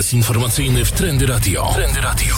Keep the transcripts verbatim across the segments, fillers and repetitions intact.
Czas informacyjny w Trendy Radio. Trendy Radio.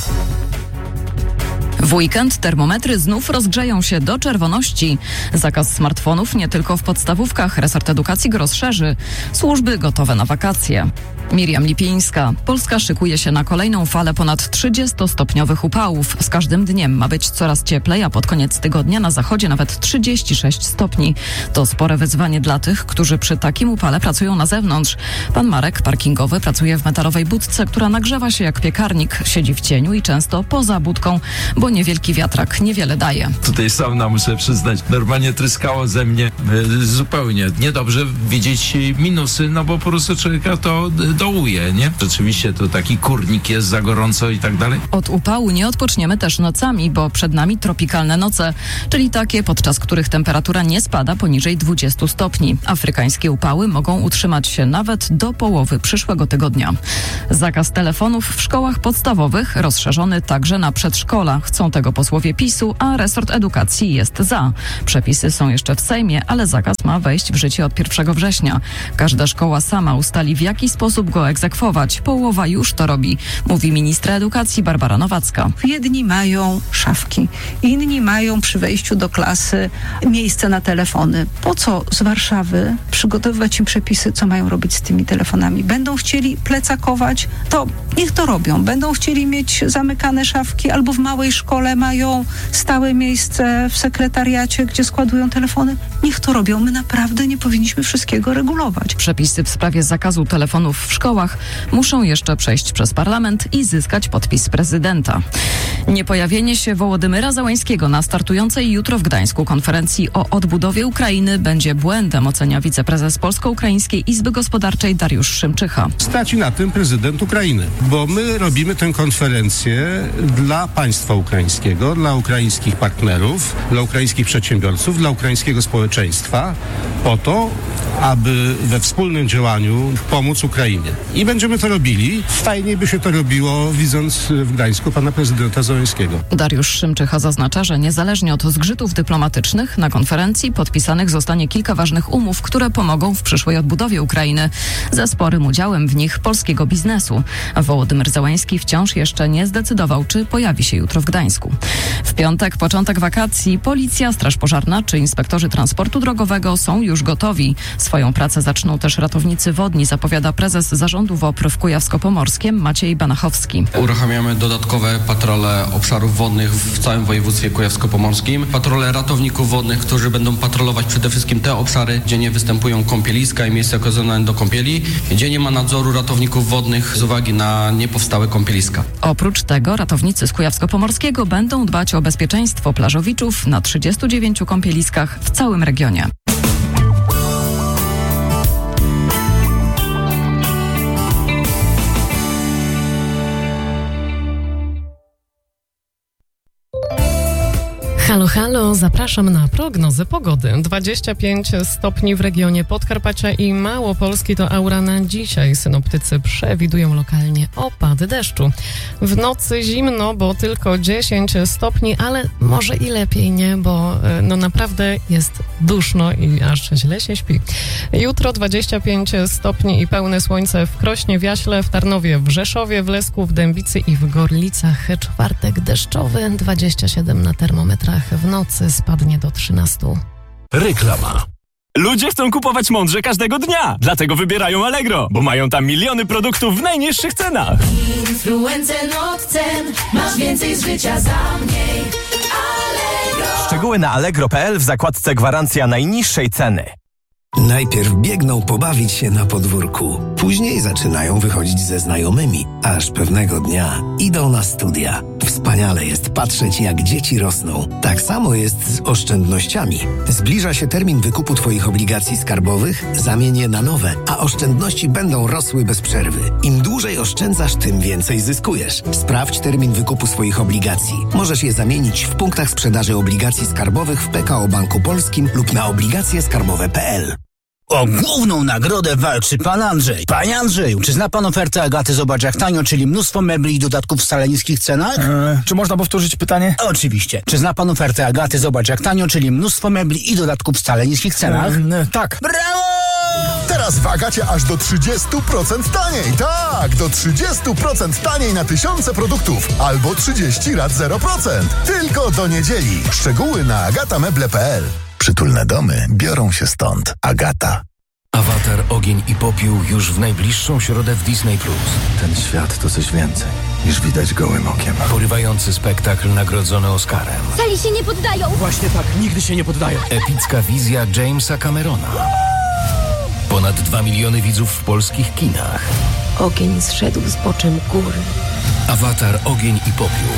W weekend termometry znów rozgrzeją się do czerwoności. Zakaz smartfonów nie tylko w podstawówkach. Resort edukacji go rozszerzy. Służby gotowe na wakacje. Miriam Lipińska. Polska szykuje się na kolejną falę ponad trzydziestostopniowych upałów. Z każdym dniem ma być coraz cieplej, a pod koniec tygodnia na zachodzie nawet trzydzieści sześć stopni. To spore wyzwanie dla tych, którzy przy takim upale pracują na zewnątrz. Pan Marek, parkingowy, pracuje w metalowej budce, która nagrzewa się jak piekarnik. Siedzi w cieniu i często poza budką, bo niewielki wiatrak niewiele daje. Tutaj sauna, muszę przyznać, normalnie tryskało ze mnie e, zupełnie. Niedobrze widzieć minusy, no bo po prostu człowieka to dołuje, nie? Rzeczywiście to taki kurnik jest za gorąco i tak dalej. Od upału nie odpoczniemy też nocami, bo przed nami tropikalne noce, czyli takie, podczas których temperatura nie spada poniżej dwudziestu stopni. Afrykańskie upały mogą utrzymać się nawet do połowy przyszłego tygodnia. Zakaz telefonów w szkołach podstawowych rozszerzony także na przedszkola. Chcą tego posłowie PiSu, a resort edukacji jest za. Przepisy są jeszcze w Sejmie, ale zakaz ma wejść w życie od pierwszego września. Każda szkoła sama ustali, w jaki sposób go egzekwować. Połowa już to robi, mówi ministra edukacji Barbara Nowacka. Jedni mają szafki, inni mają przy wejściu do klasy miejsce na telefony. Po co z Warszawy przygotowywać im przepisy, co mają robić z tymi telefonami? Będą chcieli plecakować, to niech to robią. Będą chcieli mieć zamykane szafki albo w małej szkole mają stałe miejsce w sekretariacie, gdzie składują telefony. Niech to robią. My naprawdę nie powinniśmy wszystkiego regulować. Przepisy w sprawie zakazu telefonów w szkołach muszą jeszcze przejść przez parlament i zyskać podpis prezydenta. Niepojawienie się Wołodymyra Zełańskiego na startującej jutro w Gdańsku konferencji o odbudowie Ukrainy będzie błędem, ocenia wiceprezes Polsko-Ukraińskiej Izby Gospodarczej Dariusz Szymczycha. Straci na tym prezydent Ukrainy, bo my robimy tę konferencję dla państwa ukraińskiego, dla ukraińskich partnerów, dla ukraińskich przedsiębiorców, dla ukraińskiego społeczeństwa, po to, aby we wspólnym działaniu pomóc Ukrainie. I będziemy to robili. Fajniej by się to robiło, widząc w Gdańsku pana prezydenta Zełańskiego. Dariusz Szymczycha zaznacza, że niezależnie od zgrzytów dyplomatycznych na konferencji podpisanych zostanie kilka ważnych umów, które pomogą w przyszłej odbudowie Ukrainy, ze sporym udziałem w nich polskiego biznesu. Wołodymyr Zełański wciąż jeszcze nie zdecydował, czy pojawi się jutro w Gdańsku. W piątek, początek wakacji, policja, straż pożarna czy inspektorzy transportu drogowego są już gotowi. Swoją pracę zaczną też ratownicy wodni, zapowiada prezes zarządu W O P R w Kujawsko-Pomorskiem Maciej Banachowski. Uruchamiamy dodatkowe patrole obszarów wodnych w całym województwie kujawsko-pomorskim. Patrole ratowników wodnych, którzy będą patrolować przede wszystkim te obszary, gdzie nie występują kąpieliska i miejsca okazane do kąpieli, gdzie nie ma nadzoru ratowników wodnych z uwagi na niepowstałe kąpieliska. Oprócz tego ratownicy z Kujawsko-Pomorskiego będą dbać o bezpieczeństwo plażowiczów na trzydziestu dziewięciu kąpieliskach w całym regionie. Halo, halo, zapraszam na prognozę pogody. dwadzieścia pięć stopni w regionie Podkarpacia i Małopolski to aura na dzisiaj. Synoptycy przewidują lokalnie opady deszczu. W nocy zimno, bo tylko dziesięć stopni, ale może i lepiej, nie? Bo no naprawdę jest duszno i aż źle się śpi. Jutro dwadzieścia pięć stopni i pełne słońce w Krośnie, w Jaśle, w Tarnowie, w Rzeszowie, w Lesku, w Dębicy i w Gorlicach. Czwartek deszczowy, dwadzieścia siedem na termometrach. W nocy spadnie do trzynastu. Reklama. Ludzie chcą kupować mądrze każdego dnia, dlatego wybierają Allegro, bo mają tam miliony produktów w najniższych cenach. Influencer od cen, masz więcej z życia za mniej. Allegro. Szczegóły na allegro kropka p l w zakładce gwarancja najniższej ceny. Najpierw biegną pobawić się na podwórku, później zaczynają wychodzić ze znajomymi, aż pewnego dnia idą na studia. Wspaniale jest patrzeć, jak dzieci rosną. Tak samo jest z oszczędnościami. Zbliża się termin wykupu Twoich obligacji skarbowych, zamień je na nowe, a oszczędności będą rosły bez przerwy. Im dłużej oszczędzasz, tym więcej zyskujesz. Sprawdź termin wykupu swoich obligacji. Możesz je zamienić w punktach sprzedaży obligacji skarbowych w P K O Banku Polskim lub na obligacje skarbowe kropka p l. O główną nagrodę walczy pan Andrzej. Panie Andrzeju, czy zna pan ofertę Agaty Zobacz jak tanio, czyli mnóstwo mebli i dodatków w wcale niskich cenach? Eee, czy można powtórzyć pytanie? Oczywiście. Czy zna pan ofertę Agaty Zobacz jak tanio, czyli mnóstwo mebli i dodatków w wcale niskich cenach? Eee, tak. Brawo! Teraz w Agacie aż do trzydzieści procent taniej. Tak, do trzydzieści procent taniej na tysiące produktów. Albo trzydzieści rat zero procent. Tylko do niedzieli. Szczegóły na agatameble kropka p l. Przytulne domy biorą się stąd. Agata. Awatar, ogień i popiół już w najbliższą środę w Disney plus. Ten świat to coś więcej niż widać gołym okiem. Porywający spektakl nagrodzony Oscarem. Sali się nie poddają! Właśnie tak, nigdy się nie poddają. Epicka wizja Jamesa Camerona. Ponad dwa miliony widzów w polskich kinach. Ogień zszedł z boczem góry. Awatar, ogień i popiół.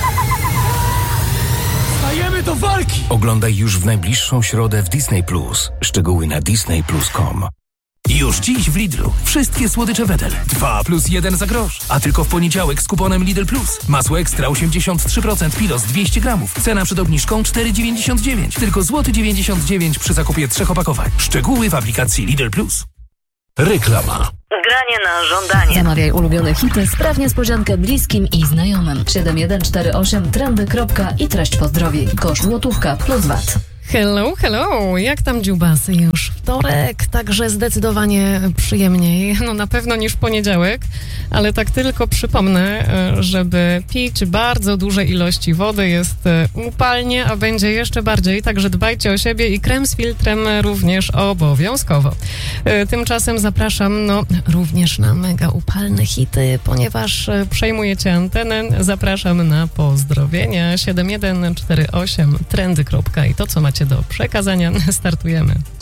Stajemy do walki! Oglądaj już w najbliższą środę w Disney plus. Szczegóły na disney plus kropka com. Już dziś w Lidlu. Wszystkie słodycze Wedel. dwa plus jeden za grosz. A tylko w poniedziałek z kuponem Lidl Plus. Masło ekstra osiemdziesiąt trzy procent Pilos dwieście gramów. Cena przed obniżką cztery dziewięćdziesiąt dziewięć. Tylko złoty dziewięćdziesiąt dziewięć przy zakupie trzech opakowań. Szczegóły w aplikacji Lidl Plus. Reklama. Granie na żądanie. Zamawiaj ulubione hity, spraw niespodziankę bliskim i znajomym. siedem jeden cztery osiem trendy. I treść pozdrowień. Koszt złotówka plus V A T. Hello, hello, jak tam dziubasy? Już wtorek, także zdecydowanie przyjemniej, no na pewno niż poniedziałek, ale tak tylko przypomnę, żeby pić bardzo duże ilości wody, jest upalnie, a będzie jeszcze bardziej, także dbajcie o siebie i krem z filtrem również obowiązkowo. Tymczasem zapraszam, no również na mega upalne hity, ponieważ przejmujecie antenę, zapraszam na pozdrowienia siedem jeden cztery osiem trendy. I to, co macie do przekazania, startujemy.